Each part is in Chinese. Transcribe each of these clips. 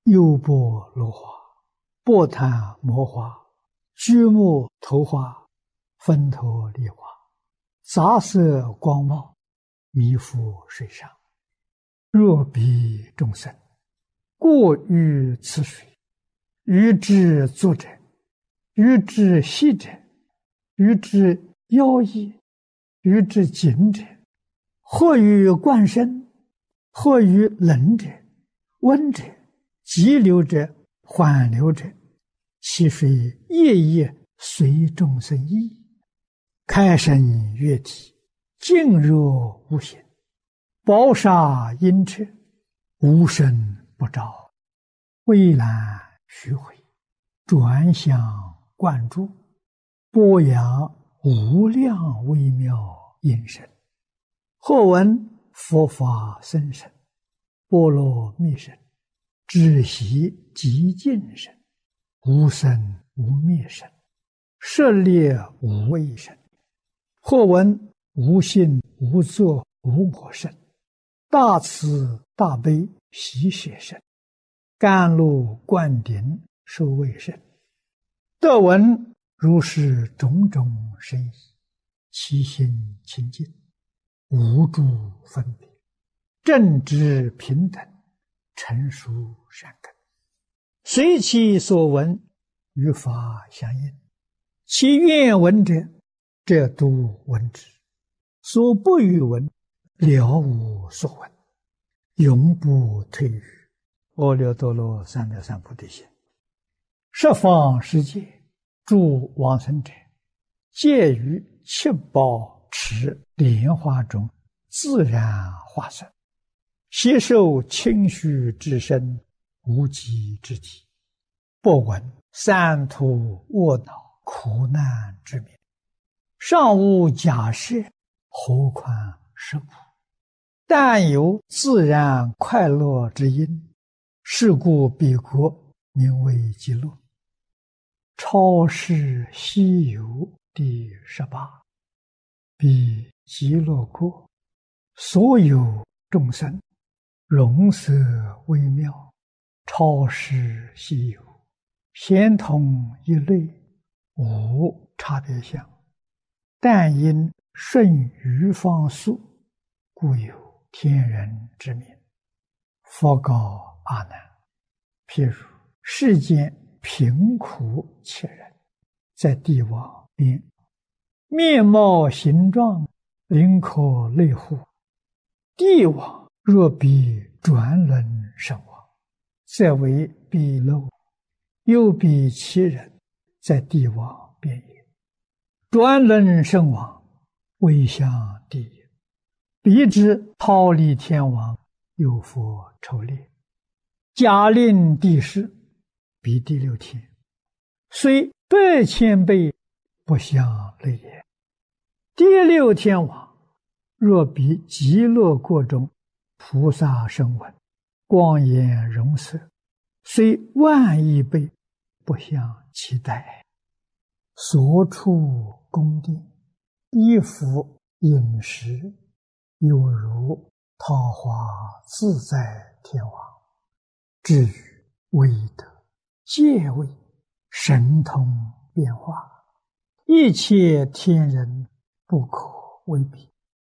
优波罗花、波檀摩花、居木头花、分陀利花，杂色光茂，弥覆水上。若彼众生过于此水，于之足者，于之细者，于之腰翼，于之颈者，或于冠身，或于冷者、温者、急流者、缓流者，其水夜夜随众生意，开生悦体，静若无形，宝沙阴彻，无声不着，蔚蓝虚回，转向灌注，播扬无量微妙音声。或闻佛法僧声，波罗蜜声，知悉极尽声，无生无灭声，舍猎无畏声。或闻无性无作无我声，大慈大悲喜舍声，甘露灌顶受卫声。得闻如是种种声意，其心清净，无诸分别，正直平等，成熟善根，随其所闻，与法相应。其愿闻者，则度闻之；所不欲闻，了无所闻，永不退于阿耨多罗三藐三菩提心。十方世界诸往生者，皆于七宝池莲花中自然化身，悉受清虚之身，无极之体，不闻三途卧恼苦难之名，尚无假设，何况实苦？但有自然快乐之因，是故彼国名为极乐。超世西游第18。彼极乐国，所有众生，容色微妙，超世西游，咸同一类，无差别相。但因顺于方速，故有天人之名。佛告阿难：譬如世间贫苦切人，在帝王边，面貌形状，灵可类乎？帝王若比转轮身亡，则为鄙陋；又比其人，在帝王边也。转轮身亡，未向地也。彼之忉利天王，有佛抽列，假令地势，彼第六天，虽100,000倍，不相类也。第六天王，若比极乐国中菩萨声闻，光颜容色，虽10000亿倍，不相期待。所处宫殿，衣服饮食，有如桃花自在天王。至于威德、戒位、神通变化，一切天人不可为比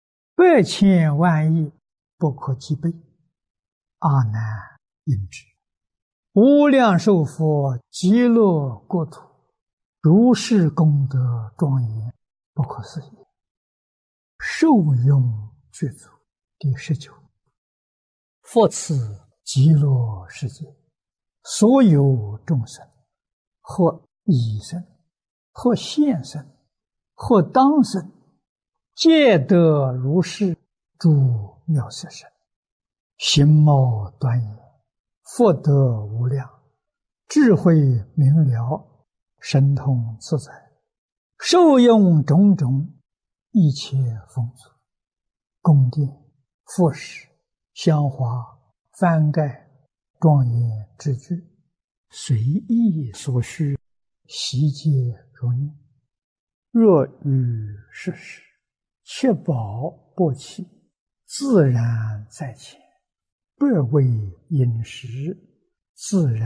，100,000万亿不可计备。阿难应知，无量寿佛极乐国土，如是功德庄严，不可思议。受用具足第19。复此极乐世界，所有众生，或已生，或现生，或当生，皆得如是诸妙色身，形貌端严，福德无量，智慧明了，神通自在，受用种种一切丰足，宫殿、服饰、香花、幡盖、庄严之具，随意所需，悉皆如念。若于世时，七宝不弃，自然在前，不为饮食， 自然